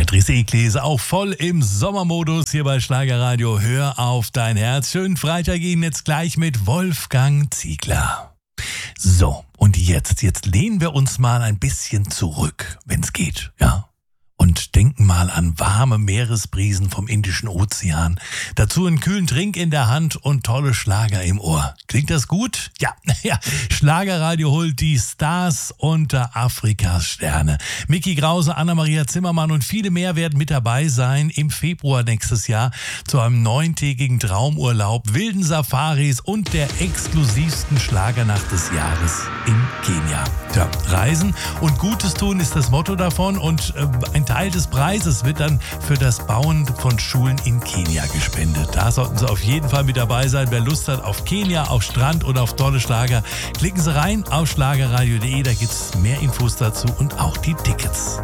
Beatrice Eglis, auch voll im Sommermodus hier bei Schlagerradio. Hör auf dein Herz. Schönen Freitag Ihnen jetzt gleich mit Wolfgang Ziegler. So, und jetzt lehnen wir uns mal ein bisschen zurück, wenn es geht, ja. Und denken mal an warme Meeresbrisen vom Indischen Ozean. Dazu einen kühlen Trink in der Hand und tolle Schlager im Ohr. Klingt das gut? Ja. Schlagerradio holt die Stars unter Afrikas Sterne. Micky Krause, Anna-Maria Zimmermann und viele mehr werden mit dabei sein im Februar nächstes Jahr zu einem 9-tägigen Traumurlaub, wilden Safaris und der exklusivsten Schlagernacht des Jahres in Kenia. Tja, Reisen und Gutes tun ist das Motto davon und ein Teil des Preises wird dann für das Bauen von Schulen in Kenia gespendet. Da sollten Sie auf jeden Fall mit dabei sein. Wer Lust hat auf Kenia, auf Strand oder auf tolle Schlager, klicken Sie rein auf schlagerradio.de. Da gibt es mehr Infos dazu und auch die Tickets.